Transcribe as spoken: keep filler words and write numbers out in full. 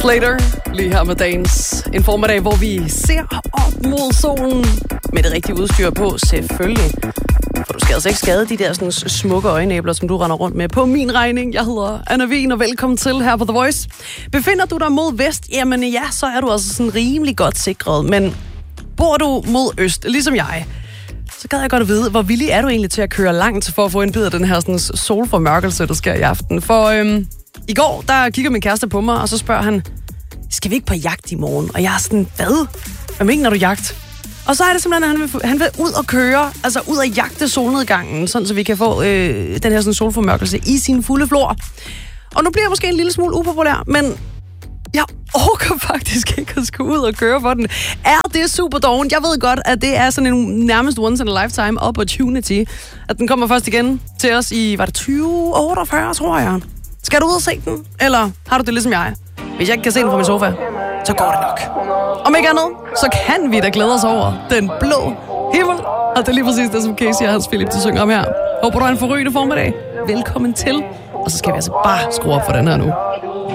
Slater, lige her med dagens en formiddag, hvor vi ser op mod solen med det rigtige udstyr på, selvfølgelig. For du skal altså ikke skade de der sådan smukke øjenæbler, som du render rundt med på min regning. Jeg hedder Anna Wien, og velkommen til her på The Voice. Befinder du dig mod vest, jamen ja, så er du altså sådan rimelig godt sikret. Men bor du mod øst, ligesom jeg, så gad jeg godt at vide, hvor villig er du egentlig til at køre langt for at få en bid af den her sådan solformørkelse, der sker i aften. For øhm, i går, der kigger min kæreste på mig, og så spørger han, skal vi ikke på jagt i morgen? Og jeg er sådan, hvad? Hvad mener du jagt? Og så er det simpelthen, at han vil, han vil ud og køre, altså ud og jagte solnedgangen, sådan så vi kan få øh, den her sådan solformørkelse i sin fulde flor. Og nu bliver jeg måske en lille smule upopulær, men jeg orker faktisk ikke at skulle ud og køre for den. Er det super dårligt? Jeg ved godt, at det er sådan en nærmest once in a lifetime opportunity, at den kommer først igen til os i, var det tyve otteogfyrre, tror jeg. Skal du ud og se den? Eller har du det ligesom jeg? Hvis jeg ikke kan se den fra min sofa, så går det nok. Om ikke andet, så kan vi da glæde os over den blå himmel. Og det er lige præcis det, som Casey og Hans Philip, de synger om her. Håber du har en forrygende formiddag. Velkommen til. Og så skal vi altså bare skrue op for den her nu.